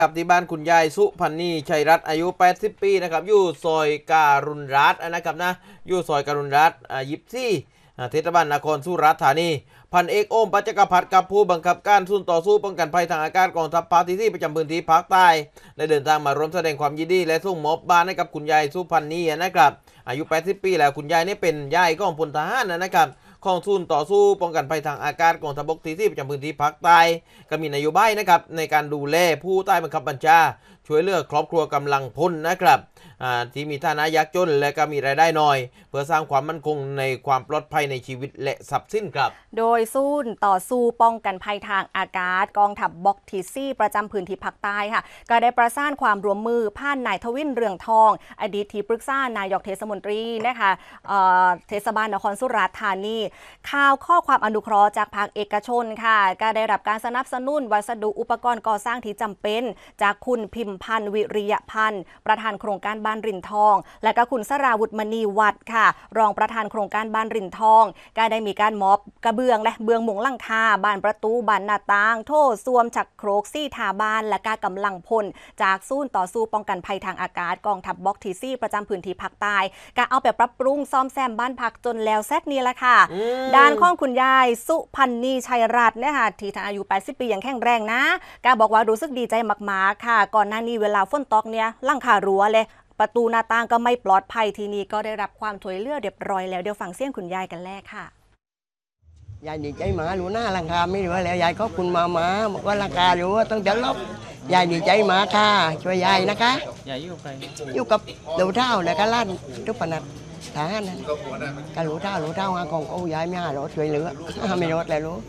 ครับที่บ้านคุณยายสุพันนีชัยรัตน์อายุ80ปีนะครับอยู่ซอยการุณรัตน์นะครับนะอยู่ซอยการุณรัตน์ยิบซี่เทศบาลนครสุราษฎร์ธานีพันเอกโอมปัจจกพัฒน์กับผู้บังคับการศูนย์ต่อสู้ป้องกันภัยทางอากาศกองทัพภาคที่4ประจำพื้นที่ภาคใต้ได้เดินทางมาร่วมแสดงความยินดีและส่งมอบบ้านให้กับคุณยายสุพันนีนะครับอายุ80ปีแล้วคุณยายนี่เป็นยายของพลทหารนะครับของศูนย์ต่อสู้ป้องกันภัยทางอากาศกองทัพบกที่4ประจำพื้นที่ภาคใต้ก็มีนโยบายนะครับในการดูแลผู้ใต้บังคับบัญชาช่วยเหลือครอบครัวกำลังพลนะครับที่มีฐานะยากจนและก็มีรายได้น้อยเพื่อสร้างความมั่นคงในความปลอดภัยในชีวิตและทรัพย์สินครับโดยศูนย์ต่อสู้ป้องกันภัยทางอากาศกองทัพบกที่4ประจำพื้นที่ภาคใต้ค่ะก็ได้ประสานความร่วมมือผ่านนายทวินเรืองทองอดีตที่ปรึกษานายกเทศมนตรีนะคะเทศบาลนครสุราษฎร์ธานีข่าวข้อความอนุเคราะห์จากภาคเอกชนค่ะก็ได้รับการสนับสนุนวัสดุอุปกรณ์ก่อสร้างที่จำเป็นจากคุณพิมพันธ์วิริยพันธ์ประธานโครงการบ้านรินทองและก็คุณสราวุฒิมณีวัฒน์ค่ะรองประธานโครงการบ้านรินทองก็ได้มีการมอบกระเบื้องและเบื้องมุงหลังคาบานประตูบานหน้าต่างโถส้วมฉักโครกซี่ทาบ้านและก็กำลังพลจากศูนย์ต่อสู้ป้องกันภัยทางอากาศกองทัพบกที่4ประจำพื้นที่ภาคใต้ก็เอาไปปรับปรุงซ่อมแซมบ้านพักจนแล้วเสร็จนี่แหละค่ะด้านของคุณยายสุพันนีชัยรัตน์เนี่ยค่ะที่อายุ80ปีอย่างแข็งแรงนะก็บอกว่ารู้สึกดีใจมากๆค่ะก่อนหน้านี้เวลาฝนตกเนี่ยหลังคารั้วเลยประตูหน้าต่างก็ไม่ปลอดภัยทีนี้ก็ได้รับความช่วยเหลือเรียบร้อยแล้วเดี๋ยวฟังเสียงคุณยายกันแรกค่ะยายดีใจหมาหรูหน้าลังคาไม่เหลือแล้วยายขอบคุณมาบอกว่าลังคาหรูต้องจะลบยายดีใจหมาค่ะช่วยยายนะคะยายอยู่ใครอยู่กับหลูเท่าและก็ล้านทุกปนัดฐานนั้นกับหลูเท่าหาของโอ้ยายไม่หารถช่วยเหลือไม่รถแล้วรู้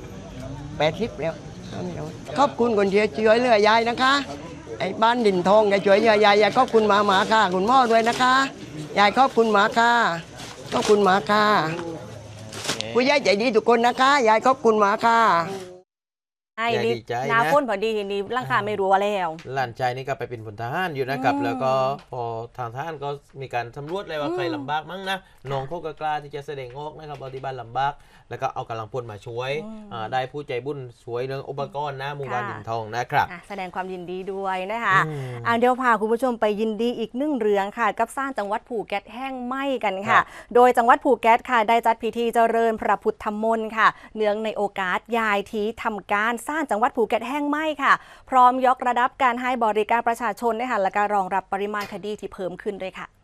80แล้วไม่รถขอบคุณคนที่ช่วยเหลือยายนะคะไอ้บ้านดินทองยายช่วยยายขอบคุณหมาค่ะคุณพ่อด้วยนะคะยายขอบคุณหมาค่ะขอบคุณหมาค่ะผู้ใหญ่ใจดีทุกคนนะคะยายขอบคุณหมาค่ะไอ้ดีใจนะพ้นพอดีทีนี้ร่างกายไม่รู้ว่าแล้วหลานชายนี่ก็ไปเป็นพลทหารอยู่นะครับแล้วก็พอทางทหารก็มีการสำรวจเลยว่าใครลำบากมั้งนะน้องเขาก็กล้าที่จะแสดงออกนะครับบที่บ้านลำบากแล้วก็เอากำลังพลมาช่วยได้ผู้ใจบุญช่วยเรื่องอุปกรณ์นะหมู่บ้านดินทองนะครับแสดงความยินดีด้วยนะคะเดี๋ยวพาคุณผู้ชมไปยินดีอีกหนึ่งเรื่องค่ะกับสร้างจังหวัดภูเก็ตแห้งไหม้กันค่ะโดยจังหวัดภูเก็ตค่ะได้จัดพิธีเจริญพระพุทธมนต์ค่ะเนื่องในโอกาสยายทีทำการสร้างจังหวัดภูเก็ตแห้งไหม้ค่ะพร้อมยกระดับการให้บริการประชาชนนะคะและการรองรับปริมาณคดีที่เพิ่มขึ้นด้วยค่ะ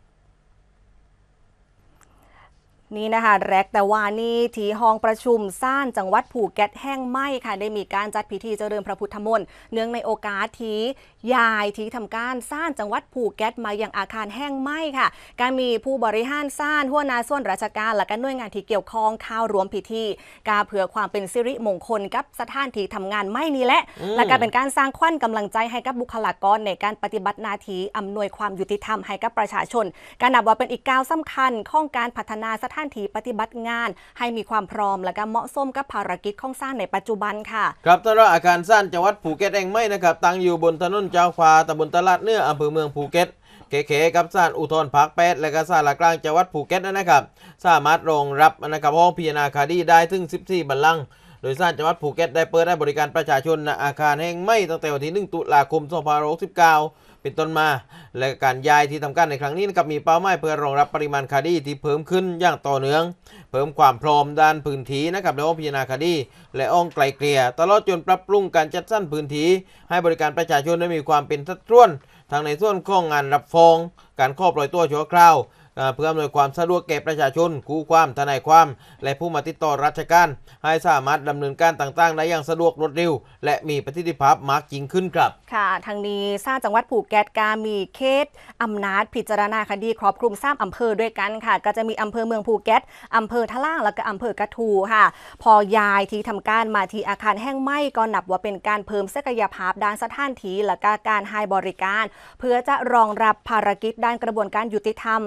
นี่นะคะแรกแต่ว่านี่ที่ห้องประชุมซ่านจังหวัดภูเก็ตแห้งไหม้ค่ะได้มีการจัดพิธีเจริญพระพุทธมนต์เนื่องในโอกาสที่ยายที่ทำการซ่านจังหวัดภูเก็ตมาอย่างอาคารแห้งไหม้ค่ะการมีผู้บริหารซ่านหัวหน้าส่วนราชการและก็หน่วยงานที่เกี่ยวข้องเข้ารวมพิธีการเผื่อความเป็นสิริมงคลกับสถานที่ทำงานไหม้นี้และการเป็นการสร้างขวัญกำลังใจให้กับบุคลากรในการปฏิบัติหน้าที่อำนวยความยุติธรรมให้กับประชาชนการนับว่าเป็นอีกก้าวสำคัญของการพัฒนาสถานที่ปฏิบัติงานให้มีความพร้อมและก็เหมาะสมกับภารกิจของสร้างในปัจจุบันค่ะครับสำหรับอาคารสร้างจังหวัดภูเก็ตแห่งใหม่นะครับตั้งอยู่บนถนนเจ้าฟ้าตำบลตลาดเนื้ออำเภอเมืองภูเก็ตเก๋ๆกับสร้างอุทธรภาค8และก็สร้างหลักกลางจังหวัดภูเก็ตนะครับสามารถรองรับนะครับห้องพิจารณาคดีได้ถึง14บัลลังก์โดยสร้างจังหวัดภูเก็ตได้เปิดให้บริการประชาชนณอาคารแห่งใหม่ตั้งแต่วันที่1ตุลาคม2569เป็นต้นมาและการย้ายที่ทำการในครั้งนี้นะครับมีเป้าหมายเพื่อรองรับปริมาณคดีที่เพิ่มขึ้นอย่างต่อเนื่องเพิ่มความพร้อมด้านพื้นที่นะครับในห้องพิจารณาคดีและห้องไกลเกลี่ยตลอดจนปรับปรุงการจัดสรรพื้นที่ให้บริการประชาชนได้มีความเป็นสัดส่วนทั้งในส่วนของงานรับฟ้องการข้อปล่อยตัวชั่วคราวเพื่ออำนวยความสะดวกแก่ประชาชนคู่ความทนายความและผู้มาติดต่อราชการให้สามารถดำเนินการต่างๆได้อย่างสะดวกรวดเร็วและมีประสิทธิภาพมากยิ่งขึ้นครับค่ะทางนี้สร้างจังหวัดภูเก็ตการมีเขตอำนาจพิจารณาคดีครอบคลุม3อำเภอด้วยกันค่ะก็จะมีอำเภอเมืองภูเก็ตอำเภอทะล่างและก็อำเภอกระทูค่ะพอยายที่ทำการมาที่อาคารแห้งไหม้ก็นับว่าเป็นการเพิ่มศักยภาพด้านสถานที่และการให้บริการเพื่อจะรองรับภารกิจด้านกระบวนการยุติธรรมที่มี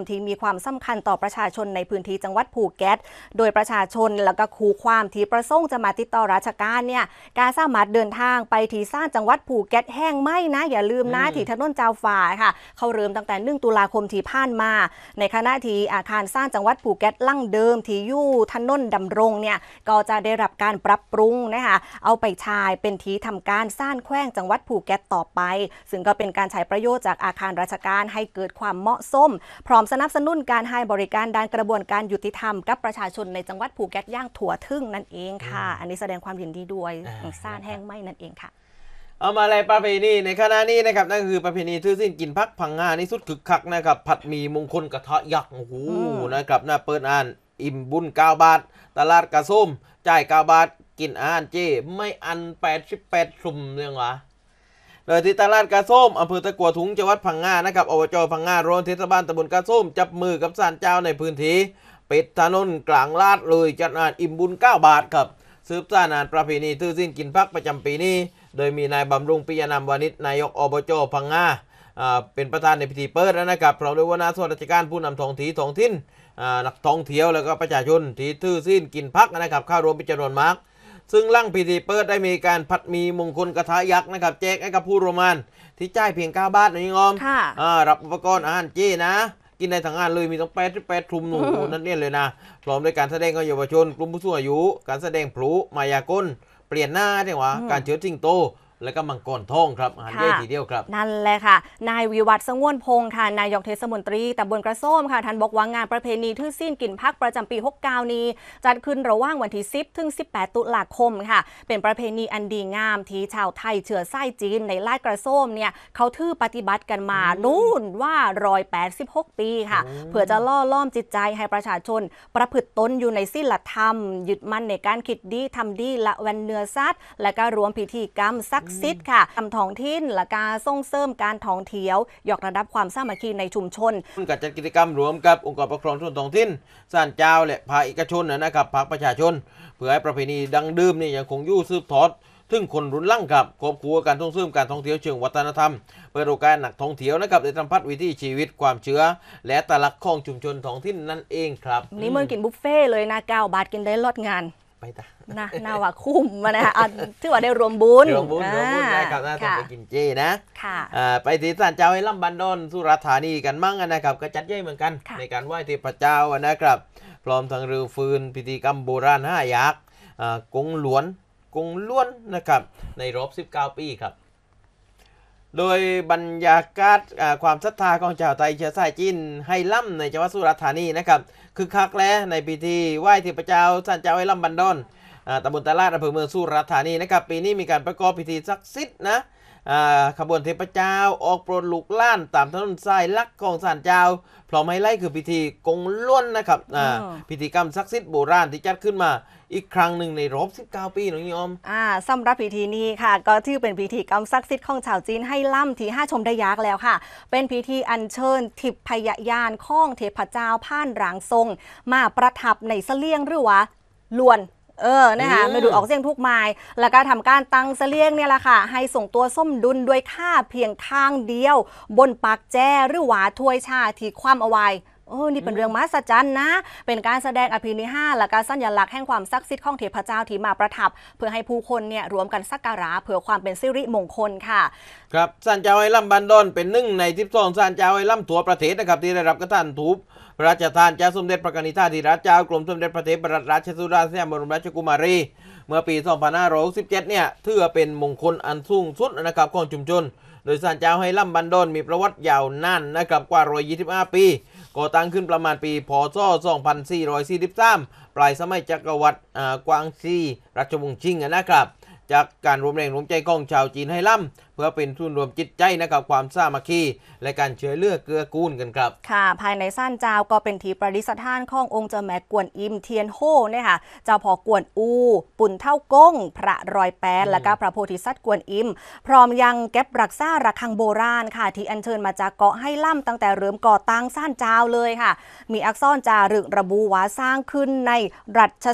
ความสำคัญต่อประชาชนในพื้นที่จังหวัดภูเก็ตโดยประชาชนแล้วก็คู่ความที่ประสงค์จะมาติดต่อราชการเนี่ยการสามารถเดินทางไปที่ศาลจังหวัดภูเก็ตแห้งไม่นะอย่าลืมนะที่ถนนเจ้าฟ้าค่ะเขาเริ่มตั้งแต่1 ตุลาคมที่ผ่านมาในขณะที่อาคารศาลจังหวัดภูเก็ตลั่งเดิมที่อยู่ถนนดำรงเนี่ยก็จะได้รับการปรับปรุงนะคะเอาไปใช้เป็นที่ทำการศาลแขวงจังหวัดภูเก็ตต่อไปซึ่งก็เป็นการใช้ประโยชน์จากอาคารราชการให้เกิดความเหมาะสมพร้อมสนับสนุนการให้บริการด้านกระบวนการยุติธรรมกับประชาชนในจังหวัดภูเก็ตอย่างทั่วถึงนั่นเองค่ะอันนี้แสดงความยินดีด้วยศาลแห้งไหมนั่นเองค่ะเอามาอะไรประเพณีในคณะนี้นะครับนั่นคือประเพณีทื่อสิ้นกินพักพังงานี่สุดคึกคักนะครับผัดหมี่มงคลกระทะยักษ์โอ้โหนะครับน่าเปิดอ่านอิ่มบุญ9 บาทตลาดกระส้มจ่าย9 บาทกินอาหารเจไม่อัน88สุ่มเรื่องวะโดยที่ตลาดกระส้มอำเภอตะกั่วถุงจังหวัดพังงานะครับอบจพังงาโรงเทศบาลตำบลกระส้มจับมือกับศาลเจ้าในพื้นที่ปิดถนนกลางลาดเลยจัดงานอิ่มบุญ9 บาทครับสืบสานงานประเพณีทื่อสิ้นกินพักประจำปีนี้โดยมีนายบำรุงปิยนามวานิชนายกอบจพังงาเป็นประธานในพิธีเปิดนะครับพร้อมด้วยหัวหน้าส่วนราชการผู้นำท้องถิ่นนักท่องเที่ยวแล้วก็ประชาชนที่ทื่อสิ้นกินพักนะครับเข้ารวมเป็นจำนวนมากซึ่งหลังพิธีเปิดได้มีการผัดหมี่มงคลกระทะยักษ์นะครับแจกให้กับผู้ร่วมงานที่จ่ายเพียง9 บาทนะยิงอมรับอุปกรณ์อาหารเจนะกินในทางงานเลยมีต้อง88ทุ่มหนูนั่นเนี่ยเลยนะพร้อมด้วยการแสดงของเยาวชนกลุ่มผู้สูงอายุการแสดงพลุมายากลเปลี่ยนหน้าได้หวะการเชิดสิงโตและก็มังกรทองครับอาหารใหญ่ทีเดียวครับนั่นแหละค่ะนายวิวัฒน์สงวนพงศ์ค่ะนายกเทศมนตรีตำบลกระส้มค่ะท่านบอกว่างานประเพณีทื่อสิ้นกินพักประจำปี69นี้จัดขึ้นระหว่างวันที่10 ถึง 18 ตุลาคมค่ะเป็นประเพณีอันดีงามที่ชาวไทยเชื้อสายจีนในลาดกระส้มเนี่ยเขาถือปฏิบัติกันมานู่นว่า186 ปีค่ะเพื่อจะล่อล้อมจิตใจให้ประชาชนประพฤติตนอยู่ในศีลธรรมยึดมั่นในการคิดดีทำดีละเว้นเนื้อสัตว์และก็รวมพิธีกรรมศักดิ์สิทธิ์ค่ะทำท้องถิ่นและการส่งเสริมการท่องเที่ยวยกระดับความสามัคคีในชุมชนการจัดกิจกรรมรวมกับองค์กรปกครองส่วนท้องถิ่นศาลเจ้าและภาคเอกชนนะครับภาคประชาชนเพื่อให้ประเพณีดังดื่มนี่ยังคงอยู่สืบทอดถึงคนรุ่นหลังครับควบคู่การส่งเสริมการท่องเที่ยวเชิงวัฒนธรรมเปิดโอกาสนักท่องเที่ยวนะครับได้สัมผัสวิถีชีวิตความเชื่อและตลักษณ์ของชุมชนท้องถิ่นนั่นเองครับนี่เมื่อกินบุฟเฟ่เลยนะ9 บาทกินได้ลดงานไปตานะน่าว่าคุ้มมานะถือว่าได้รวมบุญนะครับน่าจะไปกินเจนะไปที่ศาลเจ้าให้ล่ำบันดอนสุราษฎร์ธานีกันมั่งนะครับก็จัดใหญ่เหมือนกันในการไหว้เทพเจ้านะครับพร้อมทั้งรื้อฟื้นพิธีกรรมโบราณ5 ยักษ์กงล้วนนะครับในรอบ19 ปีครับโดยบรรยากาศความศรัทธาของชาวไทยเชื้อสายจีนให้ล่ำในจังหวัดสุราษฎร์ธานีนะครับคึกคักแล้วในพิธีไหว้เทพเจ้าศาลเจ้าให้ล่ำบันดอนตำบลตลาดอำเภอเมืองสุราษฎร์ธานีนะครับปีนี้มีการประกอบพิธีศักดิ์สิทธิ์นะขบวนเทพเจ้าออกโปรดลูกหล้านตามถนนสายลักของศาลเจ้าพร้อมไฮไลท์คือพิธีกงล้วนนะครับพิธีกรรมศักดิ์สิทธิ์โบราณที่จัดขึ้นมาอีกครั้งหนึ่งในรอบ19 ปีน้องยอมสำหรับพิธีนี้ค่ะก็ถือเป็นพิธีกรรมศักดิ์สิทธิ์ของชาวจีนให้ล่ำที่5ชมได้ยากแล้วค่ะเป็นพิธีอัญเชิญทิพยญาณของเทพเจ้าผ่านร่างทรงมาประทับในเสลี่ยงหรือว่าลวนนะคะไม่ดูออกเสียงทุกไม้แล้วก็ทำการตั้งเสลี่ยงเนี่ยแหละค่ะให้ส่งตัวส้มดุลด้วยค่าเพียงข้างเดียวบนปากแจ้หรือหวาถ้วยชาที่คว่ำเอาไว้นี่เป็นเรื่องมหัศจรรย์นะเป็นการแสดงอภินิหารและการสัญลักษณ์แห่งความศักดิ์สิทธิ์ของเทพเจ้าที่มาประทับเพื่อให้ผู้คนเนี่ยรวมกันสักการะเพื่อความเป็นสิริมงคลค่ะครับศาลเจ้าไอ้ล่ำบันดอนเป็นหนึ่งใน12ศาลเจ้าไอ้ล่ำทั่วประเทศนะครับที่ได้รับกระทานทูปพระราชทานจากสมเด็จพระกนิษฐาธิราชเจ้ากรมสมเด็จพระเทพรัตนราชสุดาสยามบรมราชกุมารีเมื่อปี2567เนี่ยถือเป็นมงคลอันสูงสุดนะครับของชุมชนโดยศาลเจ้าไอ้ล่ำบันดอนมีประวัติยาวนานนะครับกว่า125 ปีก่อตั้งขึ้นประมาณปีพ.ศ. 2443ปลายสมัยจักรวรรดิกวางซีราชวงศ์ชิงนะครับจากการรวมแรงรวมใจของชาวจีนให้ล่ำเพื่อเป็นทุนรวมจิตใจนะครับความสามัคคีและการช่วยเหลือเกื้อกูลกันครับค่ะภายในศาลเจ้าก็เป็นที่ประดิษฐานขององค์เจ้าแม่กวนอิมเทียนโฮเนี่ยค่ะเจ้าพ่อกวนอูปุ่นเท่าก้งพระรอยแปดและก็พระโพธิสัตว์กวนอิมพร้อมยังเก็บรักษาระฆังโบราณค่ะที่อัญเชิญมาจากเกาะให้ล่ำตั้งแต่เริ่มก่อตั้งศาลเจ้าเลยค่ะมีอักษรจารึกระบุว่าสร้างขึ้นในรัชสก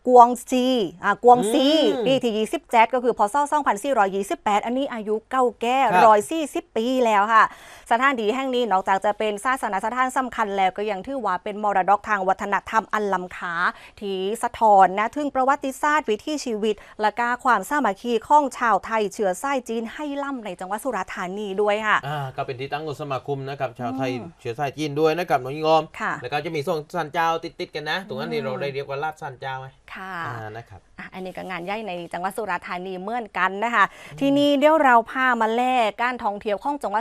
กวงซีปีที่27ก็คือพศ2428อันนี้อายุเก่าแก่140 ปีแล้วค่ะสถานที่แห่งนี้นอกจากจะเป็นศาสนสถานสำคัญแล้วก็ยังถือว่าเป็นมรดกทางวัฒนธรรมอันล้ำค่าที่สะท้อนนะถึงประวัติศาสตร์วิถีชีวิตและก็ความสามัคคีของชาวไทยเชื้อสายจีนให้ล่ำในจังหวัดสุราษฎร์ธานีด้วยค่ะก็เป็นที่ตั้งของสมาคมนะครับชาวไทยเชื้อสายจีนด้วยนะครับน้องยิงอมแล้วก็จะมีส่งสันเจ้าติดกันนะตรงนั้นที่เราได้เรียกว่าลาดสันเจ้าไหมค่ะนะครับอันนี้ก็งานใหญ่ในจังหวัดสุราษฎร์ธานีเหมือนกันนะคะทีนี้เดี๋ยวเราพามาแลกการท่องเที่ยวของจังหวัด